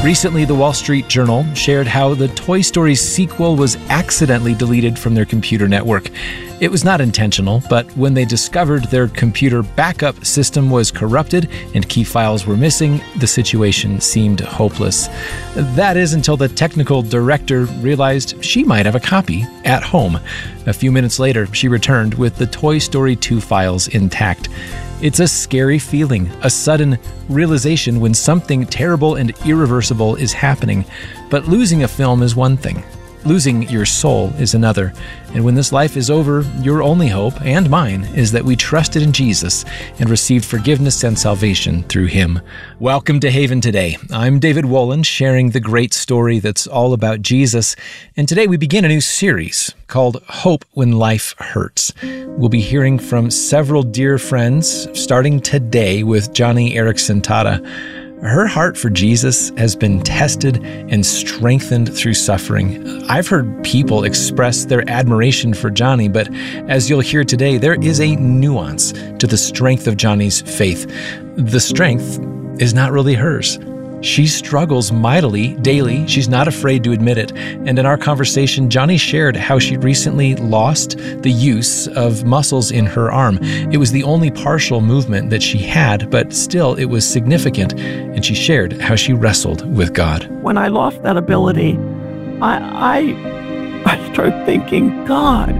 Recently, the Wall Street Journal shared how the Toy Story sequel was accidentally deleted from their computer network. It was not intentional, but when they discovered their computer backup system was corrupted and key files were missing, the situation seemed hopeless. That is until the technical director realized she might have a copy at home. A few minutes later, she returned with the Toy Story 2 files intact. It's a scary feeling, a sudden realization when something terrible and irreversible is happening. But losing a film is one thing. Losing your soul is another. And when this life is over, your only hope, and mine, is that we trusted in Jesus and received forgiveness and salvation through Him. Welcome to Haven Today. I'm David Wolin, sharing the great story that's all about Jesus. And today we begin a new series called Hope When Life Hurts. We'll be hearing from several dear friends, starting today with Joni Eareckson Tada. Her heart for Jesus has been tested and strengthened through suffering. I've heard people express their admiration for Joni, but as you'll hear today, there is a nuance to the strength of Joni's faith. The strength is not really hers. She struggles mightily daily. She's not afraid to admit it. And in our conversation, Joni shared how she recently lost the use of muscles in her arm. It was the only partial movement that she had, but still it was significant. And she shared how she wrestled with God. When I lost that ability, I started thinking, God,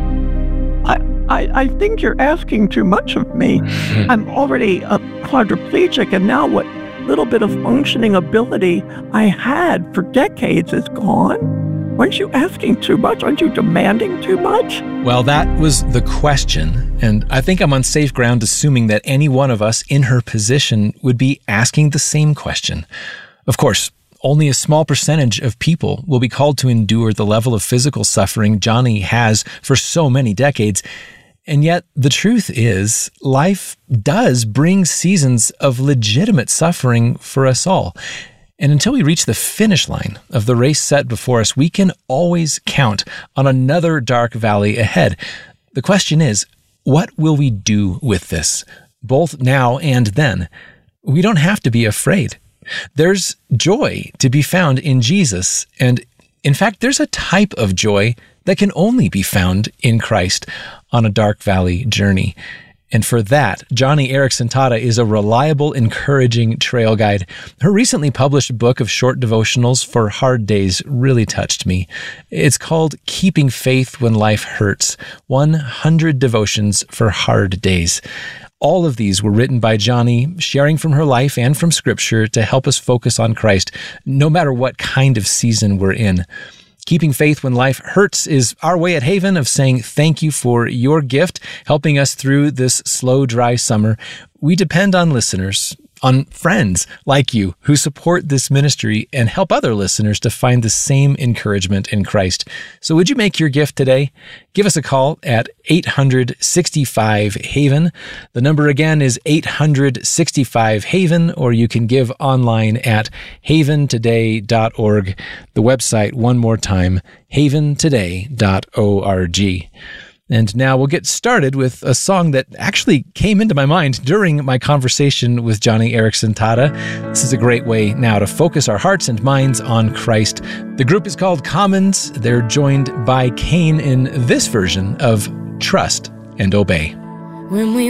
I think you're asking too much of me. I'm already a quadriplegic, and now what little bit of functioning ability I had for decades is gone. Aren't you asking too much? Aren't you demanding too much? Well, that was the question, and I think I'm on safe ground assuming that any one of us in her position would be asking the same question. Of course, only a small percentage of people will be called to endure the level of physical suffering Joni has for so many decades. And yet, the truth is, life does bring seasons of legitimate suffering for us all. And until we reach the finish line of the race set before us, we can always count on another dark valley ahead. The question is, what will we do with this, both now and then? We don't have to be afraid. There's joy to be found in Jesus, and in fact, there's a type of joy that can only be found in Christ on a dark valley journey. And for that, Joni Eareckson Tada is a reliable, encouraging trail guide. Her recently published book of short devotionals for hard days really touched me. It's called Keeping Faith When Life Hurts, 100 Devotions for Hard Days. All of these were written by Joni, sharing from her life and from Scripture to help us focus on Christ, no matter what kind of season we're in. Keeping Faith When Life Hurts is our way at Haven of saying thank you for your gift, helping us through this slow, dry summer. We depend on listeners, on friends like you who support this ministry and help other listeners to find the same encouragement in Christ. So would you make your gift today? Give us a call at 865-HAVEN. The number again is 865-HAVEN, or you can give online at haventoday.org. The website, one more time, haventoday.org. And now we'll get started with a song that actually came into my mind during my conversation with Joni Eareckson Tada. This is a great way now to focus our hearts and minds on Christ. The group is called Commons. They're joined by Kane in this version of Trust and Obey. When we